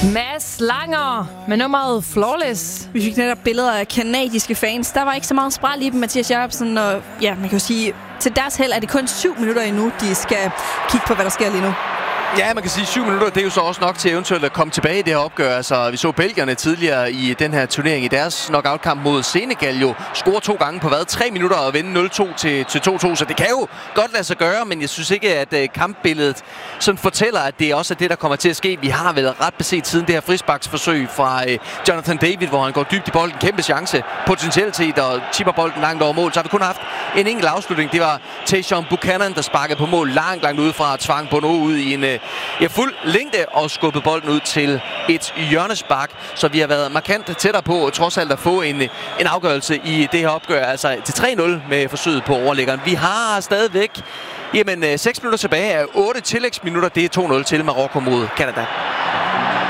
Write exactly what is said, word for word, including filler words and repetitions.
Mads Langer med nummeret Flawless. Vi fik netop billeder af kanadiske fans. Der var ikke så meget spræl i dem, Mathias Jacobsen. Og ja, man kan jo sige, til deres held er det kun syv minutter endnu, de skal kigge på, hvad der sker lige nu. Ja, man kan sige, syv minutter, det er jo så også nok til eventuelt at komme tilbage i det her opgør. Altså, vi så belgierne tidligere i den her turnering i deres knockout-kamp mod Senegal jo score to gange på hvad? Tre minutter og vinde nul to til to to. Så det kan jo godt lade sig gøre, men jeg synes ikke, at uh, kampbilledet sådan fortæller, at det også er det, der kommer til at ske. Vi har været ret beset siden det her frisparksforsøg fra uh, Jonathan David, hvor han går dybt i bolden. Kæmpe chance, potentialitet og tipper bolden langt over mål. Så har vi kun haft en enkelt afslutning. Det var Tajon Buchanan, der sparkede på mål langt, langt udefra og tvang Bono ud i en uh, ja, fuld længde og skubbede bolden ud til et hjørnespark. Så vi har været markant tættere på trods alt at få en, en afgørelse i det her opgør. Altså til tre nul med forsøget på overliggeren. Vi har stadigvæk jamen, seks minutter tilbage af otte tillægsminutter. Det er to nul til Marokko mod Canada.